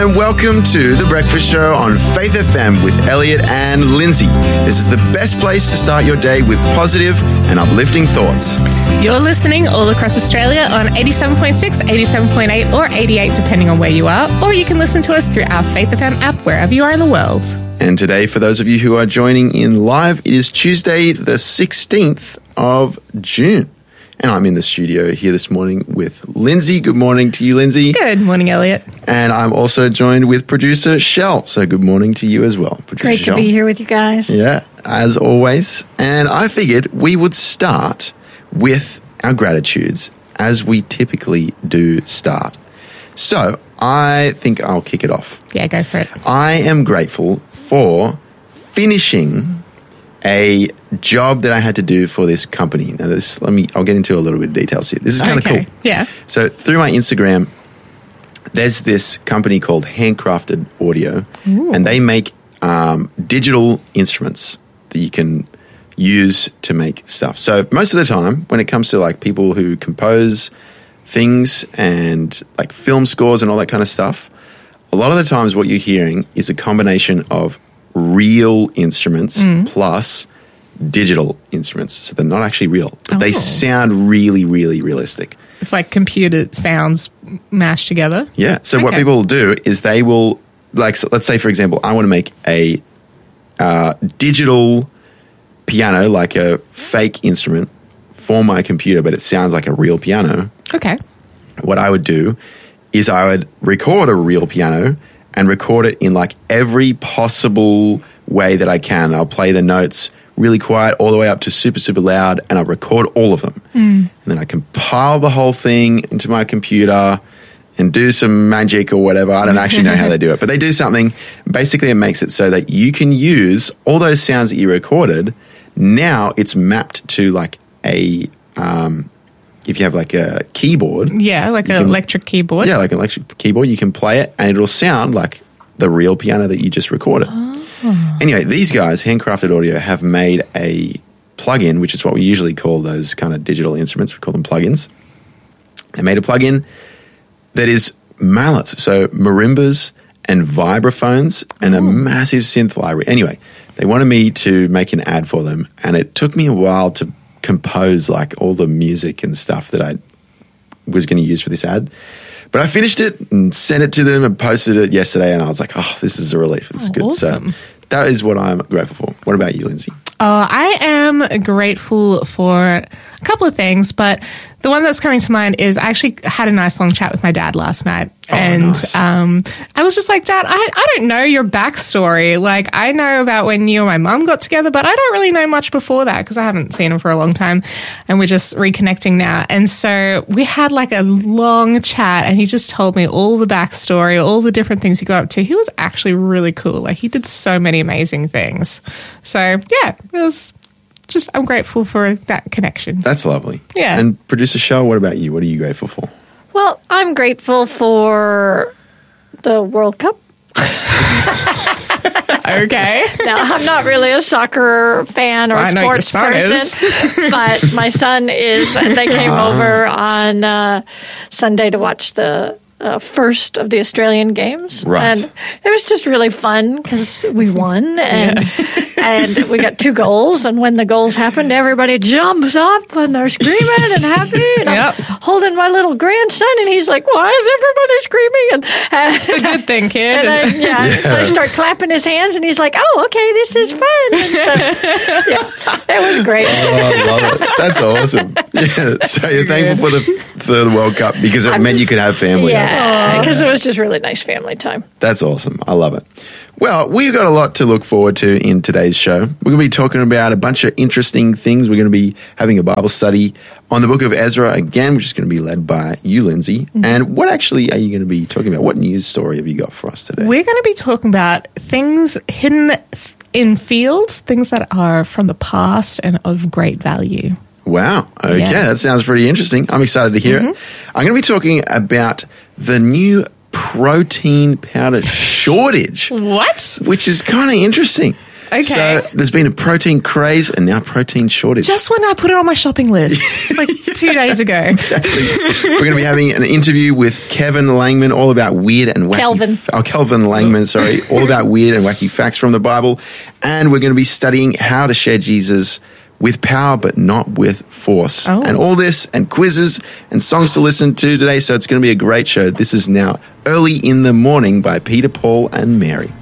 And welcome to The Breakfast Show on Faith FM with Elliot and Lindsay. This is the best place to start your day with positive and uplifting thoughts. You're listening all across Australia on 87.6, 87.8 or 88 depending on where you are, or you can listen to us through our Faith FM app wherever you are in the world. And today, for those of you who are joining in live, it is Tuesday the 16th of June. And I'm in the studio here this morning with Lindsay. Good morning to you, Lindsay. Good morning, Elliot. And I'm also joined with producer Shell. So good morning to you as well, producer Great Shell. to be here with you guys. Yeah, as always. And I figured we would start with our gratitudes as we typically do start. So I think I'll kick it off. Yeah, go for it. I am grateful for finishing a job that I had to do for this company. Now, I'll get into a little bit of details here. This is kind of cool. Yeah. So through my Instagram, there's this company called Handcrafted Audio, and they make digital instruments that you can use to make stuff. So most of the time, when it comes to like people who compose things and like film scores and all that kind of stuff, a lot of the times what you're hearing is a combination of real instruments plus digital instruments. So they're not actually real, but they sound really, really realistic. It's like computer sounds mashed together. Yeah. So what people will do is they will, like, so let's say, for example, I want to make a digital piano, like a fake instrument for my computer, but it sounds like a real piano. Okay. What I would do is I would record a real piano and record it in like every possible way that I can. I'll play the notes really quiet all the way up to super, super loud, and I'll record all of them. And then I compile the whole thing into my computer and do some magic or whatever. I don't actually know how they do it, but they do something. Basically, it makes it so that you can use all those sounds that you recorded. Now it's mapped to like a... if you have like a keyboard. Yeah, like an electric keyboard. Yeah, like an electric keyboard. You can play it and it'll sound like the real piano that you just recorded. Anyway, these guys, Handcrafted Audio, have made a plugin, which is what we usually call those kind of digital instruments. We call them plugins. They made a plugin that is mallets, so marimbas and vibraphones and a massive synth library. Anyway, they wanted me to make an ad for them, and it took me a while to compose like all the music and stuff that I was going to use for this ad. But I finished it and sent it to them and posted it yesterday, and I was like, oh, this is a relief. It's good. Awesome. So that is what I'm grateful for. What about you, Lindsay? I am grateful for a couple of things, but the one that's coming to mind is I actually had a nice long chat with my dad last night. Nice. I was just like, Dad, I don't know your backstory. Like, I know about when you and my mum got together, but I don't really know much before that because I haven't seen him for a long time, and we're just reconnecting now. And so we had like a long chat, and he just told me all the backstory, all the different things he got up to. He was actually really cool. Like, he did so many amazing things. So, yeah, it was just, I'm grateful for that connection. That's lovely. Yeah. And producer Shell, what about you? What are you grateful for? Well, I'm grateful for the World Cup. Okay. Now, I'm not really a soccer fan or a sports person, but my son is. They came over on Sunday to watch the first of the Australian games. Right. And it was just really fun because we won and we got 2 goals. And when the goals happened, everybody jumps up and they're screaming and happy. And I'm holding my little grandson, and he's like, why is everybody screaming? And it's a good thing, kid. And I start clapping his hands, and he's like, oh, okay, this is fun. And so, it was great. Oh, I love it. That's awesome. Yeah. So you're thankful for the World Cup because it meant you could have family. Yeah, because it was just really nice family time. That's awesome. I love it. Well, we've got a lot to look forward to in today's show. We're going to be talking about a bunch of interesting things. We're going to be having a Bible study on the book of Ezra again, which is going to be led by you, Lindsay. And what actually are you going to be talking about? What news story have you got for us today? We're going to be talking about things hidden in fields, things that are from the past and of great value. Wow. Okay, Yeah. That sounds pretty interesting. I'm excited to hear it. I'm going to be talking about the new protein powder shortage. What? Which is kind of interesting. Okay. So there's been a protein craze and now protein shortage. Just when I put it on my shopping list, like 2 days ago. Exactly. We're going to be having an interview with Kevin Langman, all about weird and wacky... Kelvin Langman, sorry. All about weird and wacky facts from the Bible. And we're going to be studying how to share Jesus with power, but not with force. Oh. And all this, and quizzes, and songs to listen to today. So it's going to be a great show. This is now Early in the Morning by Peter, Paul, and Mary.